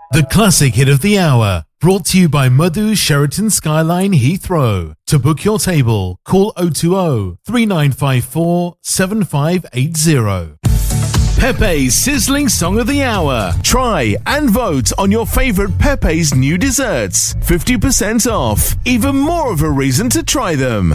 The classic hit of the hour, brought to you by Madhu Sheraton Skyline Heathrow. To book your table, call 020-3954-7580. Pepe's Sizzling Song of the Hour. Try and vote on your favourite Pepe's new desserts. 50% off. Even more of a reason to try them.